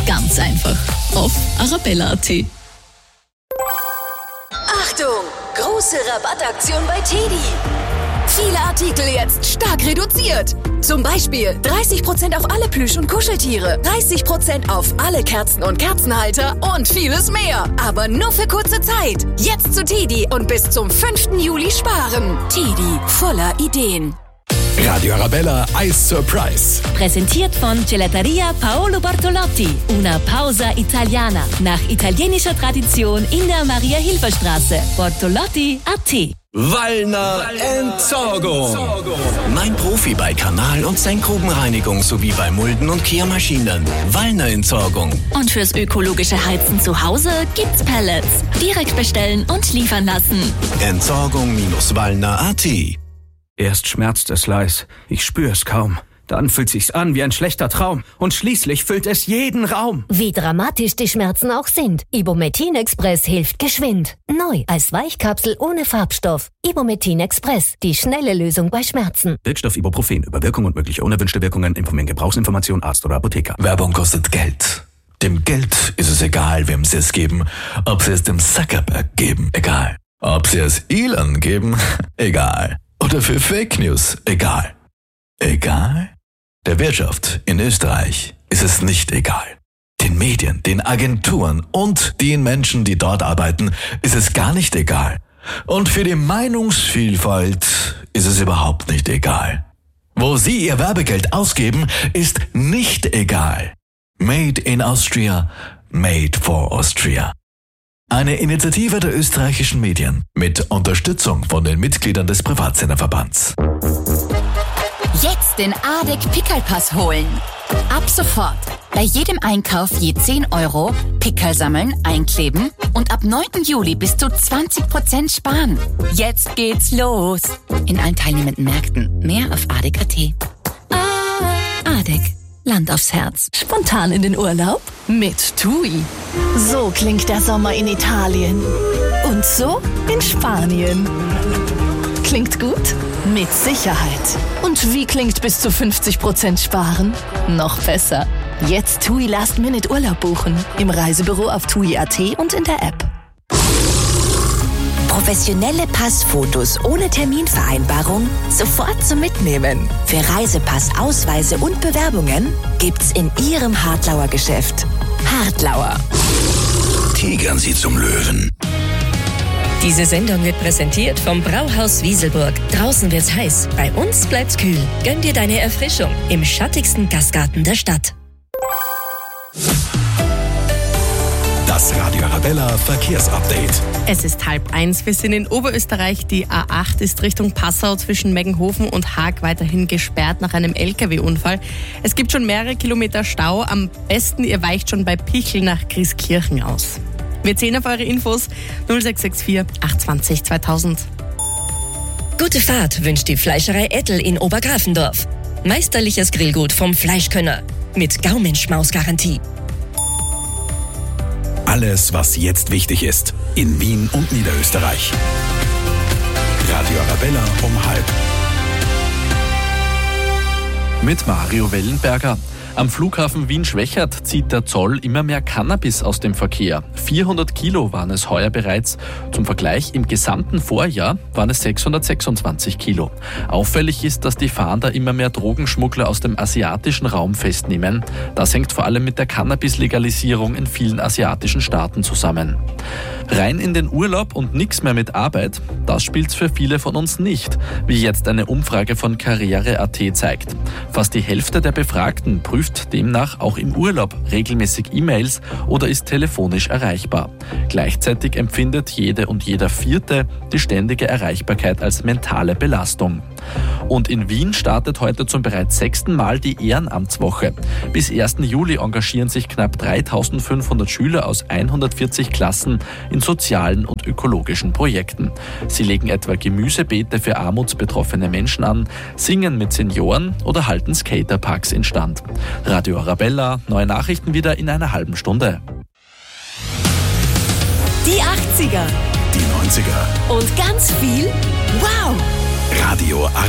Ganz einfach. Auf arabella.at. Achtung! Große Rabattaktion bei TEDi. Viele Artikel jetzt stark reduziert. Zum Beispiel 30% auf alle Plüsch- und Kuscheltiere, 30% auf alle Kerzen und Kerzenhalter und vieles mehr. Aber nur für kurze Zeit. Jetzt zu TEDi und bis zum 5. Juli sparen. TEDi, voller Ideen. Radio Arabella Ice Surprise. Präsentiert von Gelateria Paolo Bortolotti. Una pausa italiana. Nach italienischer Tradition in der Maria-Hilfer-Straße. Bortolotti.at. Wallner Entsorgung. Mein Profi bei Kanal- und Senkgrubenreinigung sowie bei Mulden- und Kehrmaschinen. Wallner Entsorgung. Und fürs ökologische Heizen zu Hause gibt's Pellets. Direkt bestellen und liefern lassen. Entsorgung-wallner.at. Erst schmerzt es leis, ich spür's kaum. Dann fühlt sich's an wie ein schlechter Traum. Und schließlich füllt es jeden Raum. Wie dramatisch die Schmerzen auch sind, Ibumetin Express hilft geschwind. Neu als Weichkapsel ohne Farbstoff. Ibumetin Express, die schnelle Lösung bei Schmerzen. Wirkstoff Ibuprofen. Über Wirkung und mögliche unerwünschte Wirkungen informieren Gebrauchsinformation Arzt oder Apotheker. Werbung kostet Geld. Dem Geld ist es egal, wem sie es geben. Ob sie es dem Zuckerberg geben, egal. Ob sie es Elon geben, egal. Oder für Fake News, egal. Egal? Der Wirtschaft in Österreich ist es nicht egal. Den Medien, den Agenturen und den Menschen, die dort arbeiten, ist es gar nicht egal. Und für die Meinungsvielfalt ist es überhaupt nicht egal. Wo sie ihr Werbegeld ausgeben, ist nicht egal. Made in Austria, made for Austria. Eine Initiative der österreichischen Medien mit Unterstützung von den Mitgliedern des Privatsenderverbands. Jetzt den ADEC Pickelpass holen. Ab sofort. Bei jedem Einkauf je 10 Euro, Pickel sammeln, einkleben und ab 9. Juli bis zu 20% sparen. Jetzt geht's los. In allen teilnehmenden Märkten. Mehr auf ADEC.at. ADEC. Land aufs Herz. Spontan in den Urlaub? Mit TUI. So klingt der Sommer in Italien. Und so in Spanien. Klingt gut? Mit Sicherheit. Und wie klingt bis zu 50% sparen? Noch besser. Jetzt TUI Last-Minute Urlaub buchen. Im Reisebüro auf TUI.at und in der App. Professionelle Passfotos ohne Terminvereinbarung sofort zum Mitnehmen. Für Reisepass, Ausweise und Bewerbungen gibt's in Ihrem Hartlauer Geschäft. Hartlauer. Tigern Sie zum Löwen. Diese Sendung wird präsentiert vom Brauhaus Wieselburg. Draußen wird's heiß, bei uns bleibt's kühl. Gönn dir deine Erfrischung im schattigsten Gastgarten der Stadt. Das Radio Arabella Verkehrsupdate. Es ist 12:30. Wir sind in Oberösterreich. Die A8 ist Richtung Passau zwischen Meggenhofen und Haag weiterhin gesperrt nach einem LKW-Unfall. Es gibt schon mehrere Kilometer Stau. Am besten, ihr weicht schon bei Pichel nach Grieskirchen aus. Wir zählen auf eure Infos 0664 820 2000. Gute Fahrt wünscht die Fleischerei Ettel in Obergrafendorf. Meisterliches Grillgut vom Fleischkönner. Mit Gaumenschmaus-Garantie. Alles, was jetzt wichtig ist. In Wien und Niederösterreich. Radio Arabella um 12:30. Mit Mario Wellenberger. Am Flughafen Wien-Schwechat zieht der Zoll immer mehr Cannabis aus dem Verkehr. 400 Kilo waren es heuer bereits. Zum Vergleich, im gesamten Vorjahr waren es 626 Kilo. Auffällig ist, dass die Fahnder immer mehr Drogenschmuggler aus dem asiatischen Raum festnehmen. Das hängt vor allem mit der Cannabis-Legalisierung in vielen asiatischen Staaten zusammen. Rein in den Urlaub und nichts mehr mit Arbeit, das spielt's für viele von uns nicht, wie jetzt eine Umfrage von Karriere.at zeigt. Fast die Hälfte der Befragten prüft demnach auch im Urlaub regelmäßig E-Mails oder ist telefonisch erreichbar. Gleichzeitig empfindet jede und jeder Vierte die ständige Erreichbarkeit als mentale Belastung. Und in Wien startet heute zum bereits 6. Mal die Ehrenamtswoche. Bis 1. Juli engagieren sich knapp 3.500 Schüler aus 140 Klassen in sozialen und ökologischen Projekten. Sie legen etwa Gemüsebeete für armutsbetroffene Menschen an, singen mit Senioren oder halten Skaterparks instand. Radio Arabella, neue Nachrichten wieder in einer halben Stunde. Die 80er. Die 90er. Und ganz viel Wow. Radio Arabella.